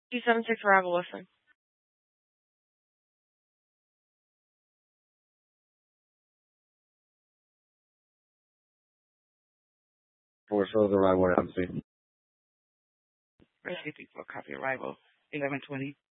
G76 arrival, listen. 4 shows arrival at MC. Receive people copy arrival. 11:20.